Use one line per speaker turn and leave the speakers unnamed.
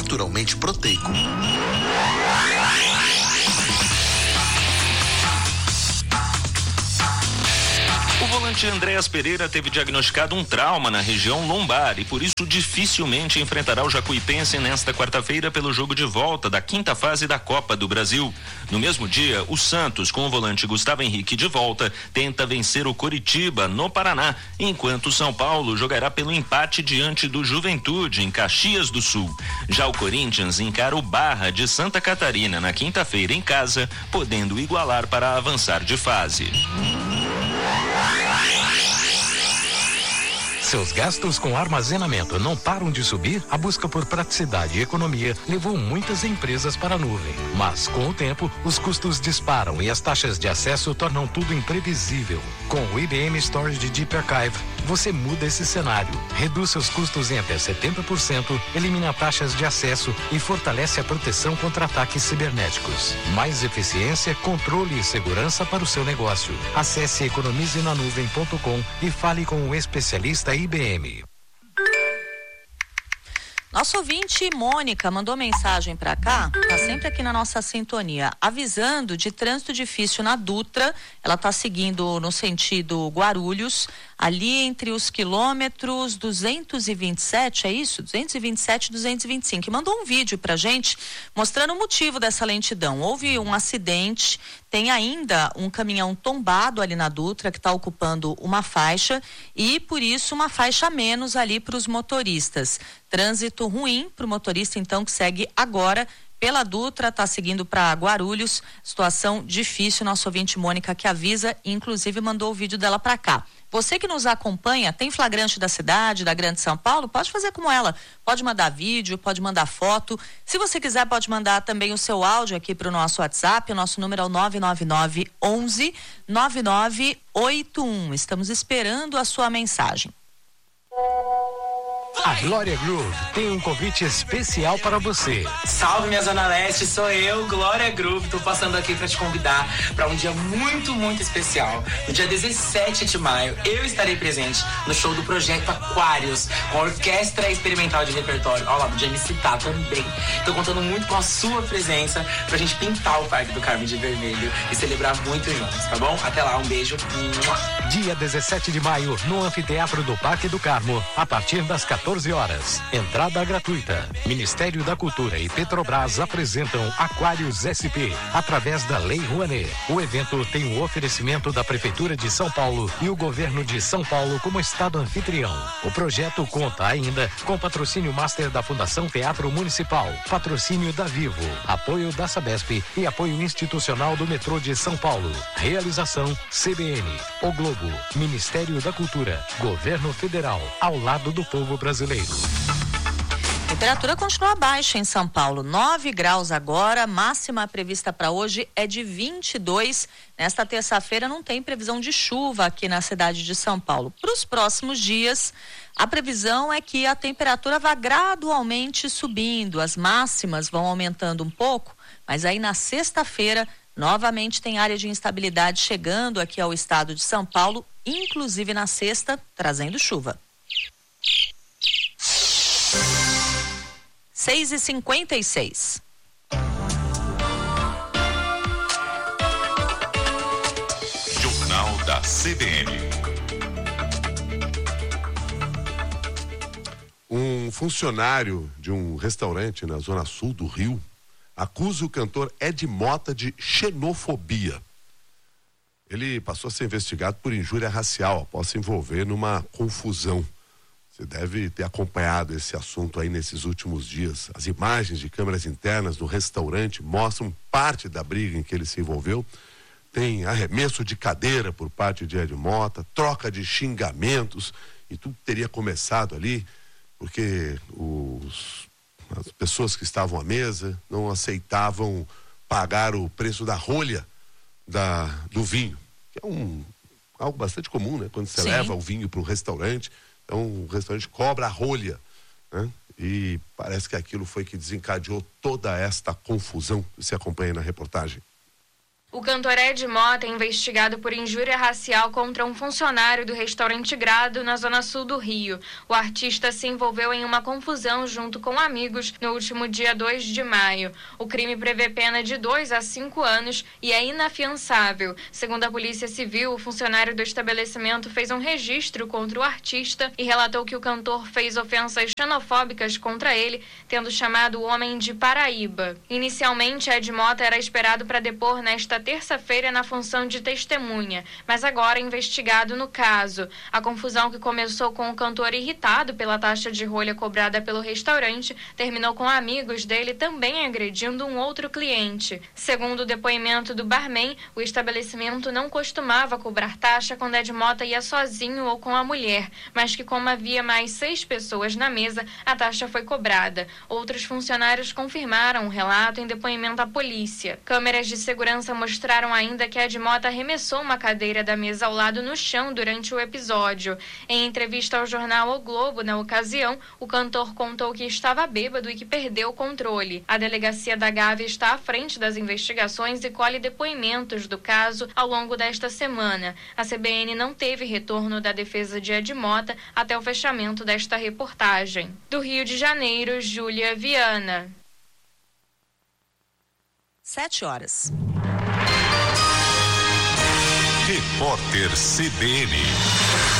naturalmente proteico.
O volante Andréas Pereira teve diagnosticado um trauma na região lombar e por isso dificilmente enfrentará o Jacuipense nesta quarta-feira pelo jogo de volta da quinta fase da Copa do Brasil. No mesmo dia, o Santos, com o volante Gustavo Henrique de volta, tenta vencer o Coritiba no Paraná, enquanto o São Paulo jogará pelo empate diante do Juventude em Caxias do Sul. Já o Corinthians encara o Barra de Santa Catarina na quinta-feira em casa, podendo igualar para avançar de fase.
Seus gastos com armazenamento não param de subir? A busca por praticidade e economia levou muitas empresas para a nuvem. Mas, com o tempo, os custos disparam e as taxas de acesso tornam tudo imprevisível. Com o IBM Storage Deep Archive, você muda esse cenário. Reduz seus custos em até 70%, elimina taxas de acesso e fortalece a proteção contra ataques cibernéticos. Mais eficiência, controle e segurança para o seu negócio. Acesse economizenanuvem.com e fale com o especialista IBM.
Nosso ouvinte Mônica mandou mensagem para cá, tá sempre aqui na nossa sintonia, avisando de trânsito difícil na Dutra. Ela tá seguindo no sentido Guarulhos, ali entre os quilômetros 227, é isso? 227 e 225. E mandou um vídeo pra gente mostrando o motivo dessa lentidão. Houve um acidente, tem ainda um caminhão tombado ali na Dutra que está ocupando uma faixa e por isso uma faixa a menos ali para os motoristas. Trânsito ruim para o motorista então que segue agora pela Dutra, está seguindo para Guarulhos, situação difícil. Nosso ouvinte Mônica que avisa, inclusive mandou o vídeo dela para cá. Você que nos acompanha, tem flagrante da cidade, da Grande São Paulo, pode fazer como ela, pode mandar vídeo, pode mandar foto. Se você quiser, pode mandar também o seu áudio aqui para o nosso WhatsApp, o nosso número é o 999 11 9981. Estamos esperando a sua mensagem.
A Glória Groove tem um convite especial para você.
Salve minha Zona Leste, sou eu, Glória Groove. Tô passando aqui para te convidar para um dia muito, muito especial. No dia 17 de maio, eu estarei presente no show do Projeto Aquários, com a Orquestra Experimental de Repertório, ao lado de MC Tá também. Tô contando muito com a sua presença pra gente pintar o Parque do Carmo de vermelho e celebrar muito juntos, tá bom? Até lá, um beijo.
Dia 17 de maio, no Anfiteatro do Parque do Carmo, a partir das 14 horas. Entrada gratuita. Ministério da Cultura e Petrobras apresentam Aquários SP, através da Lei Rouanet. O evento tem o oferecimento da Prefeitura de São Paulo e o Governo de São Paulo como Estado anfitrião. O projeto conta ainda com patrocínio master da Fundação Teatro Municipal, patrocínio da Vivo, apoio da Sabesp e apoio institucional do Metrô de São Paulo. Realização CBN, O Globo, Ministério da Cultura, Governo Federal, ao lado do povo brasileiro.
Temperatura continua baixa em São Paulo, 9 graus agora, máxima prevista para hoje é de 22. Nesta terça-feira não tem previsão de chuva aqui na cidade de São Paulo. Para os próximos dias, a previsão é que a temperatura vá gradualmente subindo, as máximas vão aumentando um pouco, mas aí na sexta-feira novamente tem área de instabilidade chegando aqui ao estado de São Paulo, inclusive na sexta, trazendo chuva. 6h56.
Jornal da CBN.
Um funcionário de um restaurante na zona sul do Rio acusa o cantor Ed Mota de xenofobia. Ele passou a ser investigado por injúria racial após se envolver numa confusão. Você deve ter acompanhado esse assunto aí nesses últimos dias. As imagens de câmeras internas do restaurante mostram parte da briga em que ele se envolveu. Tem arremesso de cadeira por parte de Ed Mota, troca de xingamentos, e tudo teria começado ali porque as pessoas que estavam à mesa não aceitavam pagar o preço da rolha do vinho, que é algo bastante comum, né? Quando você leva o vinho para um restaurante, então o restaurante cobra a rolha, né? E parece que aquilo foi que desencadeou toda esta confusão que se acompanha na reportagem.
O cantor Ed Mota é investigado por injúria racial contra um funcionário do restaurante Grado, na zona sul do Rio. O artista se envolveu em uma confusão junto com amigos no último dia 2 de maio. O crime prevê pena de 2 a 5 anos e é inafiançável. Segundo a Polícia Civil, o funcionário do estabelecimento fez um registro contra o artista e relatou que o cantor fez ofensas xenofóbicas contra ele, tendo chamado o homem de Paraíba. Inicialmente, Ed Mota era esperado para depor nesta terça-feira na função de testemunha, mas agora é investigado no caso. A confusão, que começou com o cantor irritado pela taxa de rolha cobrada pelo restaurante, terminou com amigos dele também agredindo um outro cliente. Segundo o depoimento do barman, o estabelecimento não costumava cobrar taxa quando Ed Mota ia sozinho ou com a mulher, mas que como havia mais 6 pessoas na mesa, a taxa foi cobrada. Outros funcionários confirmaram o relato em depoimento à polícia. Câmeras de segurança mostraram ainda que Ed Mota arremessou uma cadeira da mesa ao lado no chão durante o episódio. Em entrevista ao jornal O Globo, na ocasião, o cantor contou que estava bêbado e que perdeu o controle. A delegacia da Gávea está à frente das investigações e colhe depoimentos do caso ao longo desta semana. A CBN não teve retorno da defesa de Ed Mota até o fechamento desta reportagem. Do Rio de Janeiro, Júlia Viana.
7 horas.
Repórter CBN.